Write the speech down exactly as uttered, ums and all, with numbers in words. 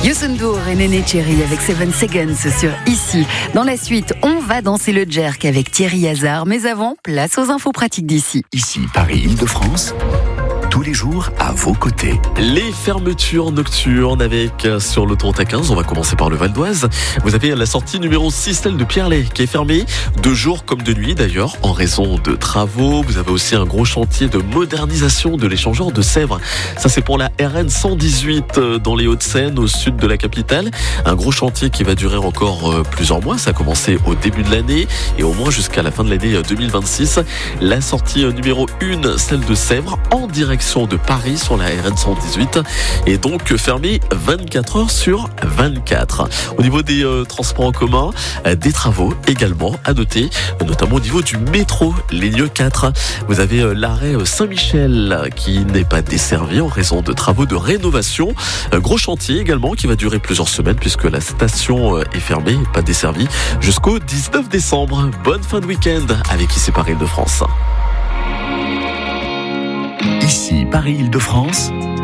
Youssou N'Dour et Néné Cherry avec Seven Seconds sur Ici. Dans la suite, on va danser le jerk avec Thierry Hazard. Mais avant, place aux infos pratiques d'ici. Ici, Paris-Île-de-France. Tous les jours à vos côtés. Les fermetures nocturnes avec euh, sur l'autoroute A quinze, on va commencer par le Val d'Oise. Vous avez la sortie numéro six, celle de Pierrelet, qui est fermée de jour comme de nuit d'ailleurs, en raison de travaux. Vous avez aussi un gros chantier de modernisation de l'échangeur de Sèvres. Ça c'est pour la R N cent dix-huit euh, dans les Hauts-de-Seine, au sud de la capitale. Un gros chantier qui va durer encore euh, plusieurs mois. Ça a commencé au début de l'année et au moins jusqu'à la fin de l'année deux mille vingt-six. La sortie euh, numéro un, celle de Sèvres, en direction de Paris sur la R N cent dix-huit est donc fermée vingt-quatre heures sur vingt-quatre. Au niveau des euh, transports en commun, euh, des travaux également à noter, notamment au niveau du métro, ligne quatre. Vous avez euh, l'arrêt Saint-Michel qui n'est pas desservi en raison de travaux de rénovation. Euh, gros chantier également qui va durer plusieurs semaines puisque la station euh, est fermée, pas desservie, jusqu'au dix-neuf décembre. Bonne fin de week-end avec Ici Paris-Île-de-France. Ici, Paris-Île-de-France,